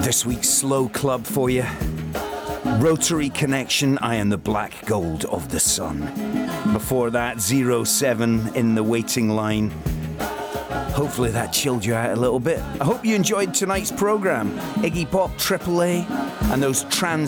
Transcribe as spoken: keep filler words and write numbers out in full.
this week's Slow Club for you. Rotary Connection, I Am the Black Gold of the Sun. Before that, Zero Seven, In the Waiting Line. Hopefully that chilled you out a little bit. I hope you enjoyed tonight's programme. Iggy Pop, Triple A, and those trans